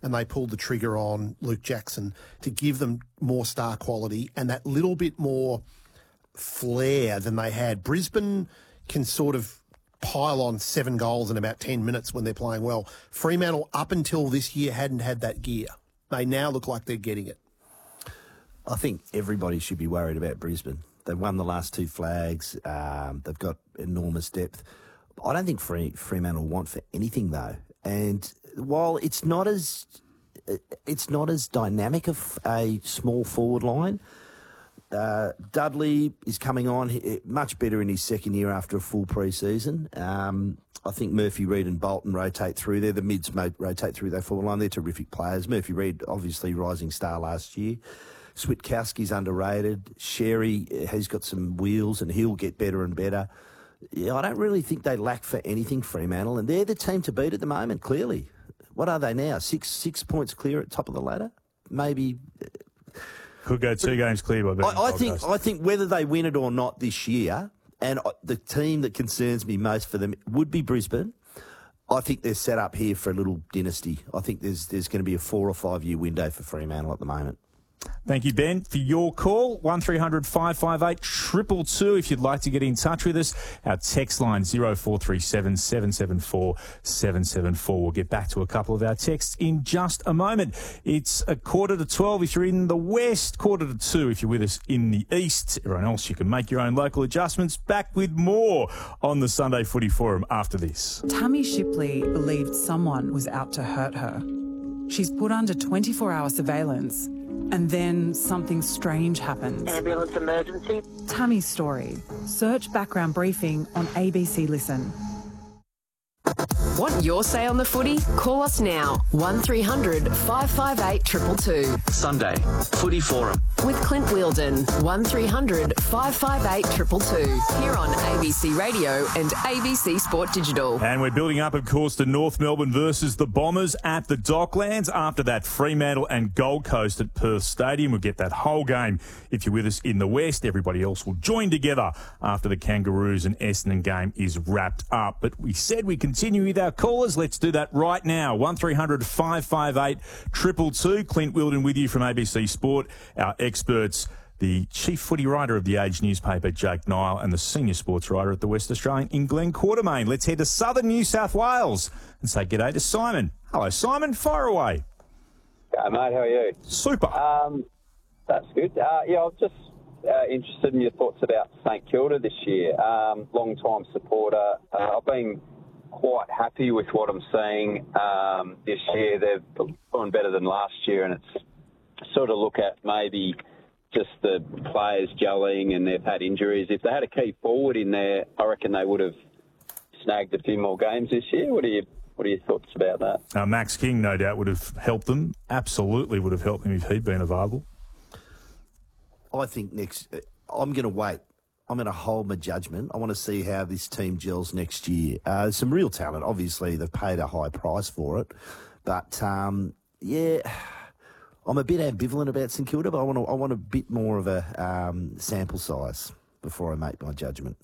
and they pulled the trigger on Luke Jackson to give them more star quality and that little bit more flair than they had. Brisbane can sort of pile on 7 goals in about 10 minutes when they're playing well. Fremantle, up until this year, hadn't had that gear. They now look like they're getting it. I think everybody should be worried about Brisbane. They've won the last 2 flags. They've got enormous depth. I don't think Fremantle want for anything, though. And while it's not as dynamic of a small forward line, Dudley is coming on much better in his second year after a full pre-season. I think Murphy, Reid and Bolton rotate through there. The mids rotate through their forward line. They're terrific players. Murphy Reid, obviously rising star last year. Switkowski's underrated. Sherry has got some wheels and he'll get better and better. Yeah, I don't really think they lack for anything, Fremantle, and they're the team to beat at the moment, clearly. What are they now? Six points clear at top of the ladder? Maybe... Could go 2 games clear by then. I think whether they win it or not this year, and the team that concerns me most for them would be Brisbane. I think they're set up here for a little dynasty. I think there's going to be a 4 or 5 year window for Fremantle at the moment. Thank you, Ben, for your call. 1300 558 222 if you'd like to get in touch with us. Our text line 0437 774 774. We'll get back to a couple of our texts in just a moment. It's 11:45 if you're in the west, 1:45 if you're with us in the east. Everyone else, you can make your own local adjustments. Back with more on the Sunday Footy Forum after this. Tammy Shipley believed someone was out to hurt her. She's put under 24-hour surveillance. And then something strange happens. Ambulance emergency. Tammy's story. Search background briefing on ABC Listen. Want your say on the footy? Call us now. 1300 558 222. Sunday Footy Forum. With Clint Wheeldon. 1300 558 222. Here on ABC Radio and ABC Sport Digital. And we're building up, of course, to North Melbourne versus the Bombers at the Docklands. After that, Fremantle and Gold Coast at Perth Stadium. We'll get that whole game if you're with us in the West. Everybody else will join together after the Kangaroos and Essendon game is wrapped up. But we said we continue with our callers. Let's do that right now. 1300 558 222. Clint Wheeldon with you from ABC Sport. Our experts, the chief footy writer of the Age newspaper, Jake Nile, and the senior sports writer at the West Australian in Glenn Quartermain. Let's head to southern New South Wales and say g'day to Simon. Hello, Simon. Fire away. Mate, how are you? Super. That's good. I was just interested in your thoughts about St Kilda this year. Long-time supporter. I've been quite happy with what I'm seeing this year. They've gone better than last year, and it's sort of look at maybe just the players gelling and they've had injuries. If they had a key forward in there, I reckon they would have snagged a few more games this year. What are your thoughts about that? Max King, no doubt, would have helped them. Absolutely would have helped them if he'd been available. I think I'm going to wait. I'm going to hold my judgment. I want to see how this team gels next year. Some real talent. Obviously, they've paid a high price for it. But, yeah, I'm a bit ambivalent about St Kilda, but I want a bit more of a sample size before I make my judgment.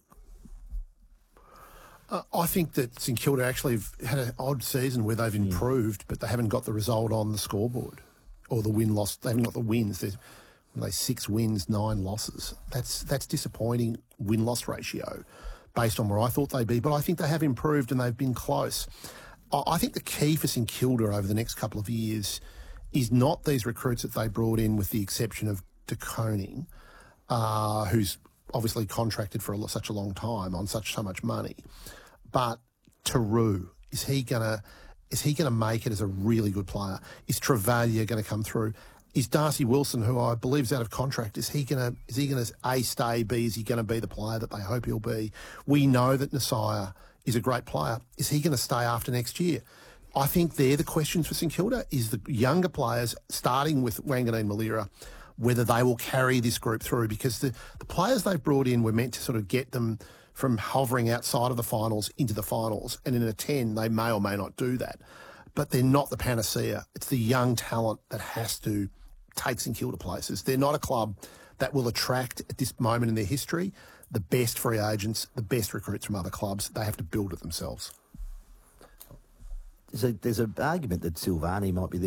I think that St Kilda actually have had an odd season where they've improved, but they haven't got the result on the scoreboard or the win-loss. They haven't got the wins. They 6 wins, 9 losses. That's disappointing win-loss ratio based on where I thought they'd be. But I think they have improved and they've been close. I think the key for St Kilda over the next couple of years is not these recruits that they brought in, with the exception of De Koning, who's obviously contracted for such a long time on so much money. But Taru, is he gonna make it as a really good player? Is Travalia going to come through? Is Darcy Wilson, who I believe is out of contract, is he going to A, stay, B, is he going to be the player that they hope he'll be? We know that Nasiah is a great player. Is he going to stay after next year? I think they're the questions for St Kilda, is the younger players, starting with Wanganeen Malira, whether they will carry this group through, because the players they've brought in were meant to sort of get them from hovering outside of the finals into the finals, and in a 10 they may or may not do that. But they're not the panacea. It's the young talent that has to take St Kilda places. They're not a club that will attract, at this moment in their history, the best free agents, the best recruits from other clubs. They have to build it themselves. There's an argument that Silvani might be